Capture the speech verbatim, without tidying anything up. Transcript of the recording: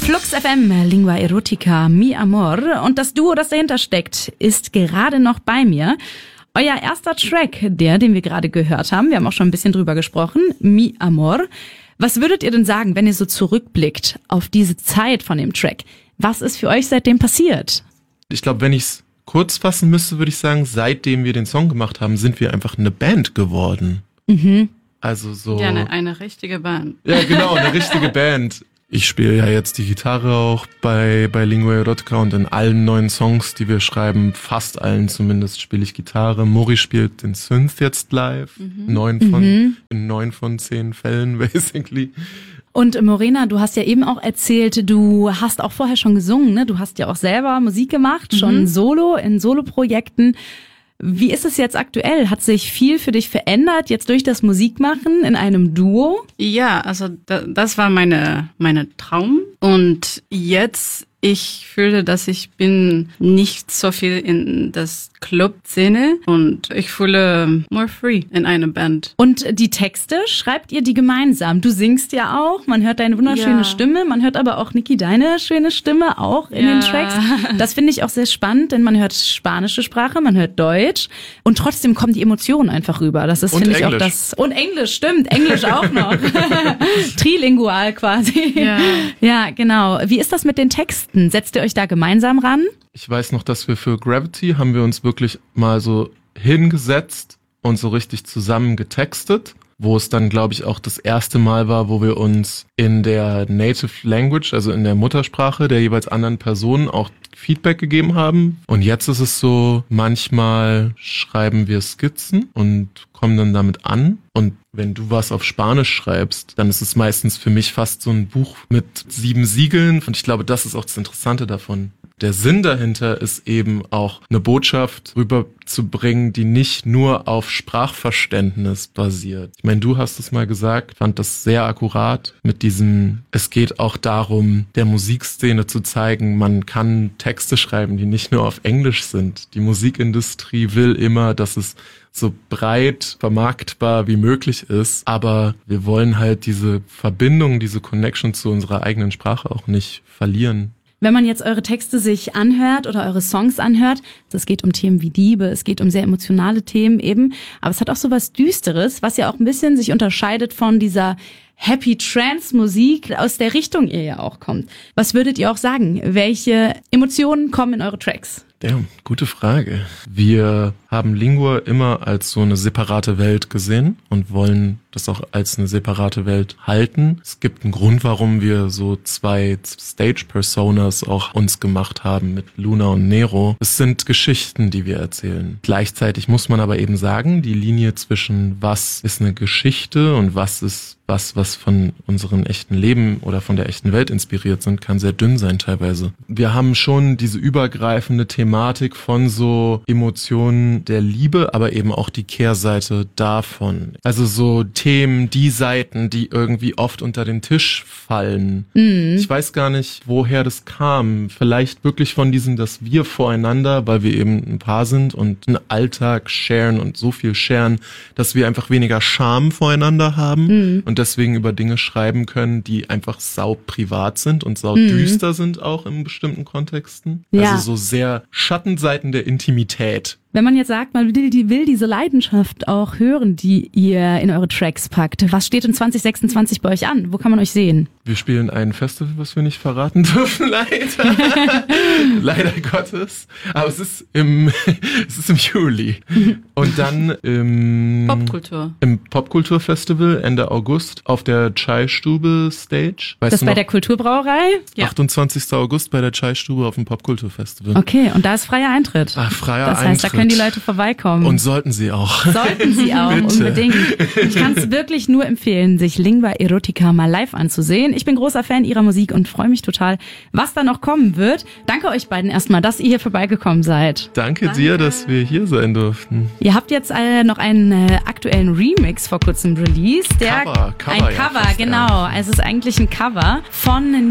Flux F M, Lingua Erotica, Mi Amor. Und das Duo, das dahinter steckt, ist gerade noch bei mir. Euer erster Track, der, den wir gerade gehört haben, wir haben auch schon ein bisschen drüber gesprochen, Mi Amor. Was würdet ihr denn sagen, wenn ihr so zurückblickt auf diese Zeit von dem Track? Was ist für euch seitdem passiert? Ich glaube, wenn ich es kurz fassen müsste, würde ich sagen, seitdem wir den Song gemacht haben, sind wir einfach eine Band geworden. Mhm. Also so. Ja, eine, eine richtige Band. Ja, genau, eine richtige Band. Ich spiele ja jetzt die Gitarre auch bei, bei Lingua Erotica und in allen neuen Songs, die wir schreiben, fast allen zumindest, spiele ich Gitarre. Mori spielt den Synth jetzt live. Mhm. Neun von, mhm. in neun von zehn Fällen, basically. Und Morena, du hast ja eben auch erzählt, du hast auch vorher schon gesungen, ne? Du hast ja auch selber Musik gemacht, mhm. schon solo, in Soloprojekten. Wie ist es jetzt aktuell? Hat sich viel für dich verändert, jetzt durch das Musikmachen in einem Duo? Ja, also da, das war meine, meine Traum. Und jetzt, ich fühle, dass ich bin nicht so viel in das Club-Szene und ich fühle more free in einer Band. Und die Texte, schreibt ihr die gemeinsam? Du singst ja auch, man hört deine wunderschöne ja. Stimme, man hört aber auch, Niki, deine schöne Stimme auch in ja. den Tracks. Das finde ich auch sehr spannend, denn man hört spanische Sprache, man hört Deutsch und trotzdem kommen die Emotionen einfach rüber. Das ist, finde ich, auch das. Und Englisch, stimmt, Englisch auch noch. Trilingual quasi. Ja. ja, genau. Wie ist das mit den Texten? Setzt ihr euch da gemeinsam ran? Ich weiß noch, dass wir für Gravity haben wir uns wirklich mal so hingesetzt und so richtig zusammen getextet, wo es dann, glaube ich, auch das erste Mal war, wo wir uns in der Native Language, also in der Muttersprache der jeweils anderen Personen auch Feedback gegeben haben. Und jetzt ist es so, manchmal schreiben wir Skizzen und kommen dann damit an. Und wenn du was auf Spanisch schreibst, dann ist es meistens für mich fast so ein Buch mit sieben Siegeln. Und ich glaube, das ist auch das Interessante davon. Der Sinn dahinter ist eben auch eine Botschaft rüberzubringen, die nicht nur auf Sprachverständnis basiert. Ich meine, du hast es mal gesagt, fand das sehr akkurat mit diesem, es geht auch darum, der Musikszene zu zeigen, man kann Texte schreiben, die nicht nur auf Englisch sind. Die Musikindustrie will immer, dass es so breit vermarktbar wie möglich ist, aber wir wollen halt diese Verbindung, diese Connection zu unserer eigenen Sprache auch nicht verlieren. Wenn man jetzt eure Texte sich anhört oder eure Songs anhört, es geht um Themen wie Liebe, es geht um sehr emotionale Themen eben, aber es hat auch so was Düsteres, was ja auch ein bisschen sich unterscheidet von dieser Happy Trance Musik, aus der Richtung ihr ja auch kommt. Was würdet ihr auch sagen? Welche Emotionen kommen in eure Tracks? Ja, gute Frage. Wir haben Lingua immer als so eine separate Welt gesehen und wollen das auch als eine separate Welt halten. Es gibt einen Grund, warum wir so zwei Stage-Personas auch uns gemacht haben mit Luna und Nero. Es sind Geschichten, die wir erzählen. Gleichzeitig muss man aber eben sagen, die Linie zwischen was ist eine Geschichte und was ist was, was von unserem echten Leben oder von der echten Welt inspiriert sind, kann sehr dünn sein teilweise. Wir haben schon diese übergreifende Thematik von so Emotionen der Liebe, aber eben auch die Kehrseite davon. Also so Themen, die Seiten, die irgendwie oft unter den Tisch fallen. Mhm. Ich weiß gar nicht, woher das kam. Vielleicht wirklich von diesem, dass wir voreinander, weil wir eben ein Paar sind und einen Alltag sharen und so viel sharen, dass wir einfach weniger Scham voreinander haben. Mhm. Und deswegen über Dinge schreiben können, die einfach sau privat sind und sau mhm. düster sind auch in bestimmten Kontexten. Ja. Also so sehr Schattenseiten der Intimität. Wenn man jetzt sagt, man will, die, will diese Leidenschaft auch hören, die ihr in eure Tracks packt, was steht in zwanzig sechsundzwanzig bei euch an? Wo kann man euch sehen? Wir spielen ein Festival, was wir nicht verraten dürfen, leider. Leider Gottes. Aber es ist im, es ist im Juli. Und dann im Popkultur. Im Popkulturfestival Ende August auf der Chai-Stube Stage. Weißt das du bei noch? Der Kulturbrauerei? Ja. achtundzwanzigster August bei der Chai-Stube auf dem Popkulturfestival. Okay, und da ist freier Eintritt. Ah, freier Eintritt. Das heißt, da können die Leute vorbeikommen. Und sollten sie auch. Sollten sie auch, unbedingt. Ich kann es wirklich nur empfehlen, sich Lingua Erotica mal live anzusehen. Ich bin großer Fan ihrer Musik und freue mich total, was da noch kommen wird. Danke euch beiden erstmal, dass ihr hier vorbeigekommen seid. Danke, Danke. dir, dass wir hier sein durften. Ihr habt jetzt äh, noch einen äh, aktuellen Remix vor kurzem released. Der, Cover, Cover. Ein Cover, ja, fast, genau. Ja. Also es ist eigentlich ein Cover von